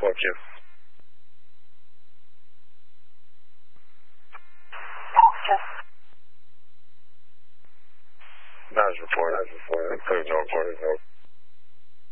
Thank you. That was reported. Clear no report.